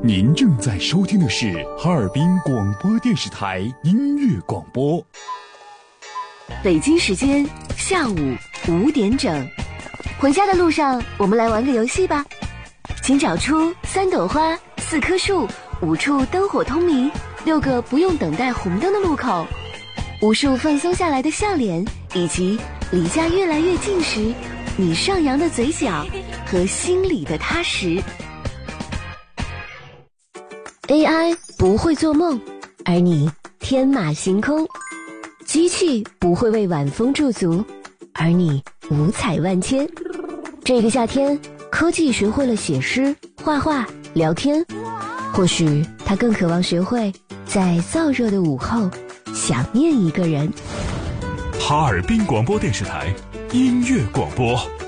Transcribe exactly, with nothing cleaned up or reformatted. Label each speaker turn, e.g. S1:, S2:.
S1: 您正在收听的是哈尔滨广播电视台音乐广播。
S2: 北京时间下午五点整，回家的路上，我们来玩个游戏吧。请找出三朵花、四棵树、五处灯火通明、六个不用等待红灯的路口，无数放松下来的笑脸，以及离家越来越近时你上扬的嘴角和心里的踏实。A I 不会做梦，而你天马行空；机器不会为晚风驻足，而你五彩万千。这个夏天，科技学会了写诗、画画、聊天，或许它更渴望学会在燥热的午后想念一个人。
S1: 哈尔滨广播电视台音乐广播。